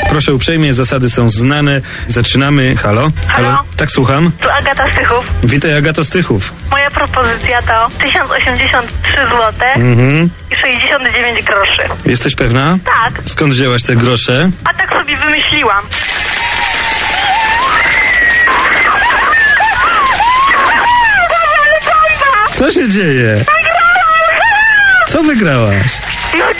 Proszę uprzejmie, zasady są znane. Zaczynamy. Halo? Halo? Tak, słucham. Tu Agata Stychów. Witaj, Agato Stychów. Moja propozycja to 1083 zł i 69 groszy. Jesteś pewna? Tak, Skąd wzięłaś te grosze? a tak sobie wymyśliłam. Co się dzieje? Co wygrałaś? No